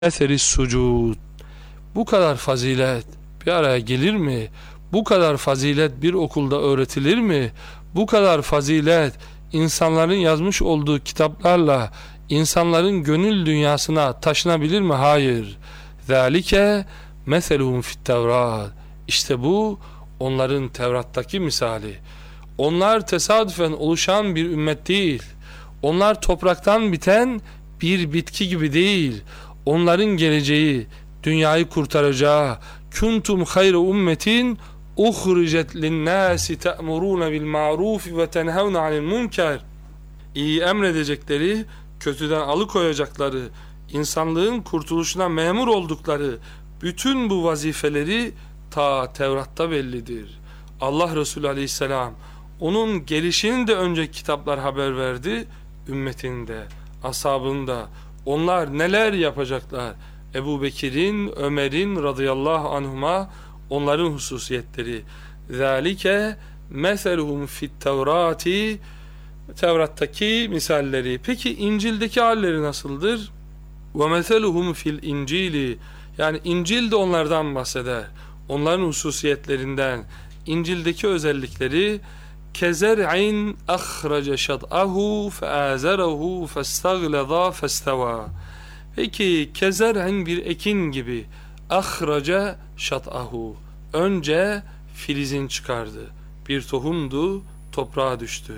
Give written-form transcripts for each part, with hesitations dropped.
eseri sucud. Bu kadar fazilet bir araya gelir mi? Bu kadar fazilet bir okulda öğretilir mi? Bu kadar fazilet insanların yazmış olduğu kitaplarla insanların gönül dünyasına taşınabilir mi? Hayır. Zalike meseluhum fit Tevrat. İşte bu onların Tevrat'taki misali. Onlar tesadüfen oluşan bir ümmet değil. Onlar topraktan biten bir bitki gibi değil. Onların geleceği, dünyayı kurtaracağı, kuntum hayra ummetin uhricet linnâsi te'murûne bil ma'ruf ve tenhevne anil münker. İyi emredecekleri, kötüden alıkoyacakları, insanlığın kurtuluşuna memur oldukları bütün bu vazifeleri ta Tevrat'ta bellidir. Allah Resulü Aleyhisselam onun gelişini de önce kitaplar haber verdi, ümmetinde, ashabında. Onlar neler yapacaklar? Ebu Bekir'in, Ömer'in radıyallahu anhuma onların hususiyetleri. Zalike meseluhum fit Tevrati, Tevrat'taki misalleri. Peki İncil'deki halleri nasıldır? Ve meseluhum fil İncili, yani İncil de onlardan bahseder. Onların hususiyetlerinden, İncil'deki özellikleri. Kezer'in ahrace şat'ahu feazerahu festaglaza festeva. Peki kezer'in bir ekin gibi, ahrace şat'ahu, önce filizin çıkardı, bir tohumdu, toprağa düştü.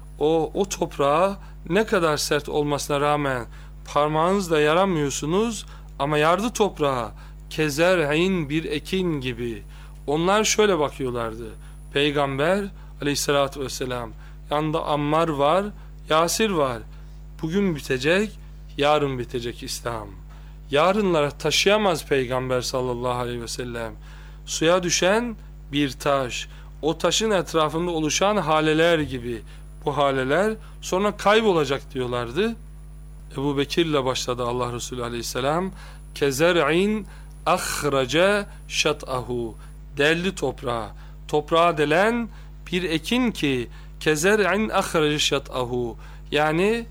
O toprağa ne kadar sert olmasına rağmen parmağınızla yaramıyorsunuz ama yardı toprağa. Kezer'in bir ekin gibi. Onlar şöyle bakıyorlardı. Peygamber Aleyhissalatü vesselam, yanında Ammar var, Yasir var. Bugün bitecek, yarın bitecek İslam. Yarınlara taşıyamaz Peygamber sallallahu aleyhi ve sellem. Suya düşen bir taş, o taşın etrafında oluşan haleler gibi. Bu haleler sonra kaybolacak diyorlardı. Ebu Bekir'le başladı Allah Resulü aleyhisselam. Kezer'in ahrace şat'ahu, deldi toprağı. Toprağa delen bir ekin ki kezer'in ahrace şat'ahu, yani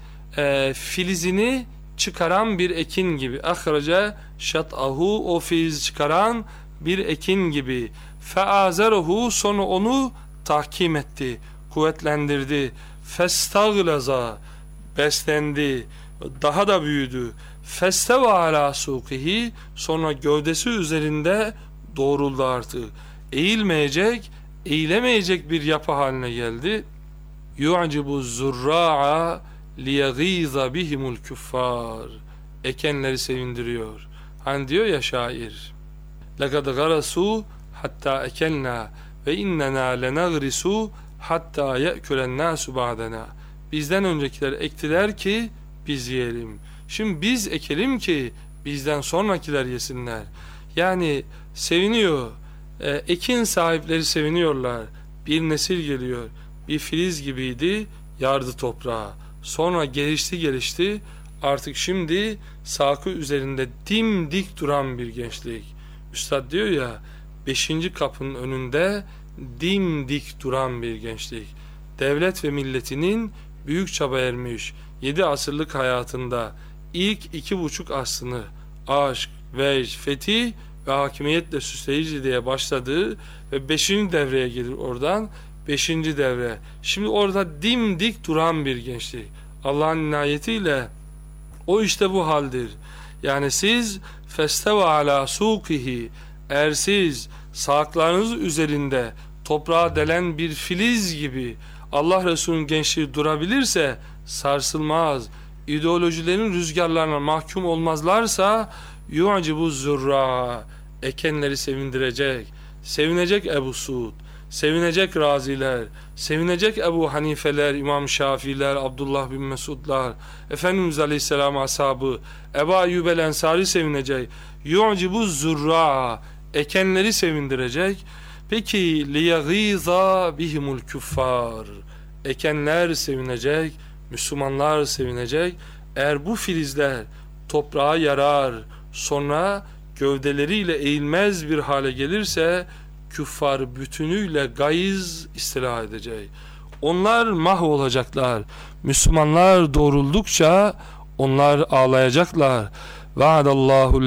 filizini çıkaran bir ekin gibi. Ahrace şat'ahu, o filiz çıkaran bir ekin gibi. Feazeruhu, sonra onu tahkim etti, kuvvetlendirdi. Festaglaza, beslendi, daha da büyüdü. Festeva ala sukihi, sonra gövdesi üzerinde doğruldu artık. Eğilmeyecek, eğilemeyecek bir yapı haline geldi. Yu'cibu zurra'a liyagîza bihimul kuffar. Ekenleri sevindiriyor. Hani diyor ya şair, lekad garasu hatta ekelna ve innena lenagrisu hatta ye'kulen nasu ba'dena. Bizden öncekiler ektiler ki biz yiyelim. Şimdi biz ekelim ki bizden sonrakiler yesinler. Yani seviniyor. Ekin sahipleri seviniyorlar. Bir nesil geliyor. Bir filiz gibiydi, yardı toprağa. Sonra gelişti. Artık şimdi sakı üzerinde dimdik duran bir gençlik. Üstad diyor ya, 5. kapının önünde dimdik duran bir gençlik. Devlet ve milletinin büyük çaba ermiş 7 asırlık hayatında ilk 2,5 asrını aşk, vecd, fetih ve hakimiyetle süsleyici diye başladığı ve 5. devreye gelir oradan. 5. devre. Şimdi orada dimdik duran bir gençlik. Allah'ın inayetiyle o işte bu haldir. Yani siz festeva ala sukihi, eğer siz sağlıklarınız üzerinde toprağa delen bir filiz gibi Allah Resulü'nün gençliği durabilirse sarsılmaz, ideolojilerin rüzgarlarına mahkum olmazlarsa yu'cibu zurra, ekenleri sevindirecek, sevinecek Ebu Suud, sevinecek Raziler, sevinecek Ebu Hanifeler, İmam Şafiiler, Abdullah bin Mesudlar, Efendimiz Aleyhisselam ashabı, Ebu Ayyub el Ensari sevinecek. Yu'cibu zurra, ekenleri sevindirecek. Peki liyagîza bihimul kuffar, ekenler sevinecek, Müslümanlar sevinecek. Eğer bu filizler toprağa yarar, sonra gövdeleriyle eğilmez bir hale gelirse küffar bütünüyle gayz istila edecek. Onlar mahvolacaklar. Müslümanlar doğruldukça onlar ağlayacaklar. Vaadallahu